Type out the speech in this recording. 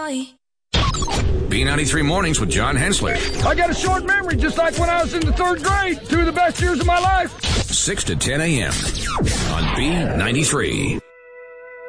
boy. B93 Mornings with John Hensler. I got a short memory, just like when I was in the third grade. 2 of the best years of my life. 6 to 10 a.m. on B93.